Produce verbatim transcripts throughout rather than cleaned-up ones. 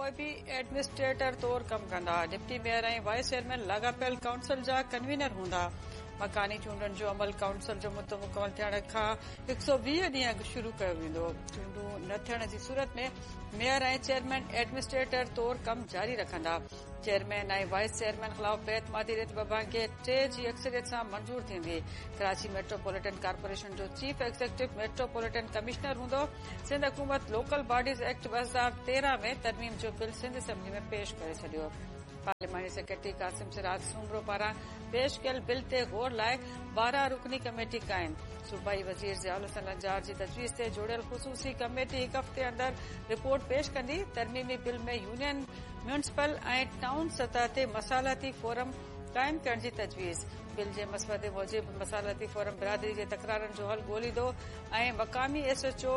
बि एडमिनिस्ट्रेटर तौर कम कंदा। डिप्टी मेयर ऐं वाइस चेयरमैन लाॻापियल काउंसिल जा कन्वीनर हूंदा। मकानी चूंडुनि जो अमल काउंसिल जो मुद्दो मुकमल थियण खां हिकु सौ वीह ॾींहं शुरू कयो वेंदो। चूंडूं न थियण जी सूरत में मेयर ऐं चेयरमैन एडमिनिस्ट्रेटर तौर कम जारी रखंदा। चेयरमैन ऐं वाइस चेयरमैन ख़िलाफ़ बेतमादी रिथ ॿ टे जी अक्सरियत सां मंज़ूर थींदी। कराची मेट्रोपॉलिटन कॉर्पोरेशन जो चीफ एग्जीक्यूटिव मेट्रोपॉलिटन कमिश्नर हूंदो। सिंध हुकूमत लोकल बॉडीज़ एक्ट ॿ हज़ार तेरहं में तरमीम जो बिल सिंध असेंबली में पेश करे छडि॒यो। पार्लियामानी सेक्रेटरी कासिम सिराज सूमरो पारां पेश कयल बिल ते गौर लाइ ॿारहं रुकनी कमेटी क़ाइम। सूबाई वज़ीर ज़ियाउल हसन लंजार जी तजवीज़ ते जोड़ियल ख़ुसूसी कमेटी हिकु हफ़्ते अंदर रिपोर्ट पेश कंदी। तरमीमी बिल में यूनियन म्यूनिसिपल ऐं टाउन सतह ते मसालती फोरम क़ाइम करण जी तजवीज़। बिल जे मसवदे मूजिब मसालती फोरम बिरादरी जे तकरारनि जो हल ॻोल्हींदो ऐं मक़ामी एसएचओ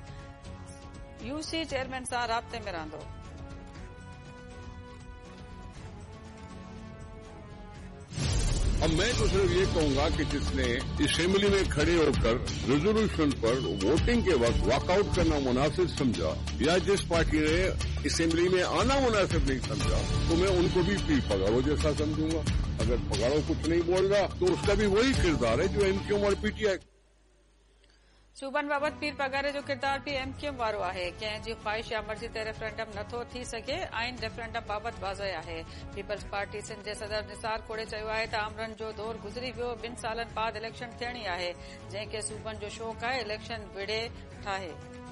यूसी चेयरमैन सां राब्ते में रहंदो। अब मैं तो सिर्फ ये कहूंगा कि जिसने असेंबली में खड़े होकर रेजोल्यूशन पर वोटिंग के वक्त वॉकआउट करना मुनासिब समझा या जिस पार्टी ने असेंबली में आना मुनासिब नहीं समझा तो मैं उनको भी पी पगारो जैसा समझूंगा। अगर पगारो कुछ नहीं बोल रहा तो उसका भी वही किरदार है जो एमक्यूएम और पीटीआई। सूबनि बाबति पीर पगारे जो किरदार बि एमक्यूएम वारो आहे। कंहिं जी ख़्वाहिश या मर्ज़ी ते रेफरेंडम नथो थी सघे। आइन रेफरेंडम बाबति वाज़ह आहे। पीपल्स पार्टी सिंध जे सदर निसार खोड़े चयो आहे त आमरन जो दौर गुज़री वियो। ॿिनि सालनि बाद इलेक्शन थियणी आहे। जंहिंखे सूबनि जो शौक़ आहे इलेक्शन विड़े ठाहे।